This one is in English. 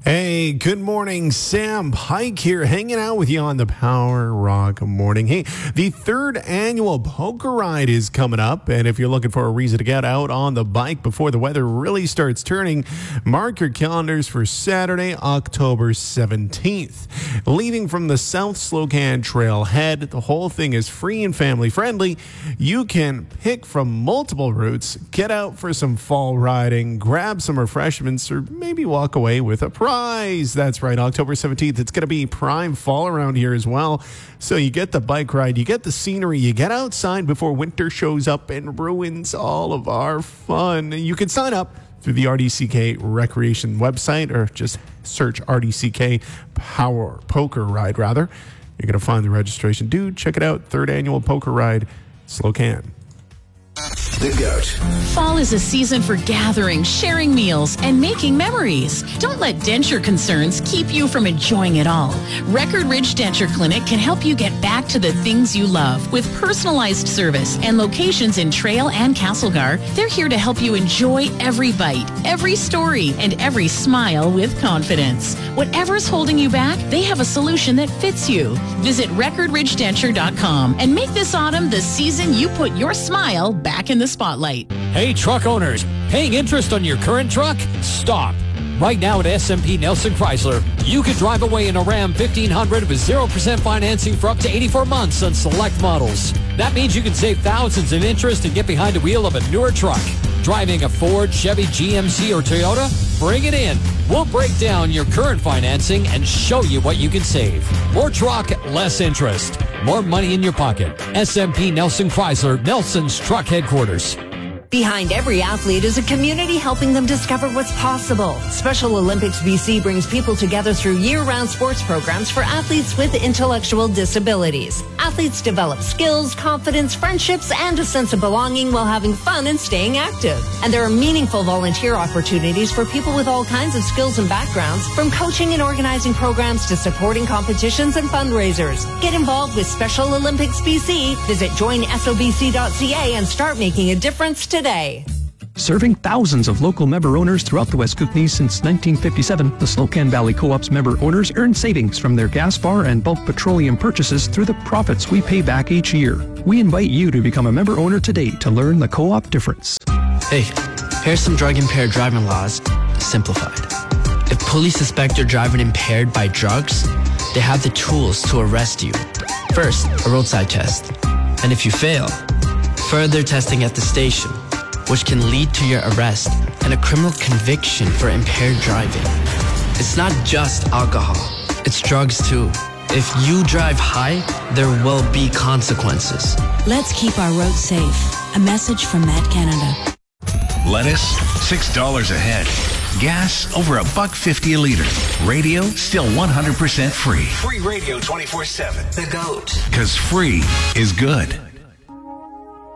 Hey, good morning. Sam Pike here, hanging out with you on the Power Rock Morning. Hey, the third annual poker ride is coming up, and if you're looking for a reason to get out on the bike before the weather really starts turning, mark your calendars for Saturday, October 17th. Leaving from the South Slocan Trailhead, the whole thing is free and family friendly. You can pick from multiple routes, get out for some fall riding, grab some refreshments, or maybe walk away with a prize. That's right, October 17th. It's going to be prime fall around here as well. So you get the bike ride, you get the scenery, you get outside before winter shows up and ruins all of our fun. You can sign up through the RDCK Recreation website, or just search RDCK Poker Ride, rather. You're going to find the registration. Dude, check it out. Third annual poker ride, Slocan. The GOAT. Fall is a season for gathering, sharing meals, and making memories. Don't let denture concerns keep you from enjoying it all. Record Ridge Denture Clinic can help you get back to the things you love with personalized service and locations in Trail and Castlegar. They're here to help you enjoy every bite, every story, and every smile with confidence. Whatever's holding you back, they have a solution that fits you. Visit recordridgedenture.com and make this autumn the season you put your smile back in the spotlight. Hey, truck owners, paying interest on your current truck? Stop. Right now at SMP Nelson Chrysler, you could drive away in a Ram 1500 with 0% financing for up to 84 months on select models. That means you can save thousands in interest and get behind the wheel of a newer truck. Driving a Ford, Chevy, GMC, or Toyota? Bring it in. We'll break down your current financing and show you what you can save. More truck, less interest. More money in your pocket. SMP Nelson Chrysler, Nelson's truck headquarters. Behind every athlete is a community helping them discover what's possible. Special Olympics BC brings people together through year-round sports programs for athletes with intellectual disabilities. Athletes develop skills, confidence, friendships, and a sense of belonging while having fun and staying active. And there are meaningful volunteer opportunities for people with all kinds of skills and backgrounds, from coaching and organizing programs to supporting competitions and fundraisers. Get involved with Special Olympics BC. Visit joinsobc.ca and start making a difference today. Serving thousands of local member owners throughout the West Kootenay since 1957, the Slocan Valley Co-op's member owners earn savings from their gas bar and bulk petroleum purchases through the profits we pay back each year. We invite you to become a member owner today to learn the co-op difference. Hey, here's some drug-impaired driving laws, simplified. If police suspect you're driving impaired by drugs, they have the tools to arrest you. First, a roadside test. And if you fail, further testing at the station, which can lead to your arrest and a criminal conviction for impaired driving. It's not just alcohol, it's drugs too. If you drive high, there will be consequences. Let's keep our roads safe. A message from Met Canada. Lettuce, $6 a head. Gas, over $1.50 a liter. Radio, still 100% free. Free radio 24/7. The GOAT. Because free is good.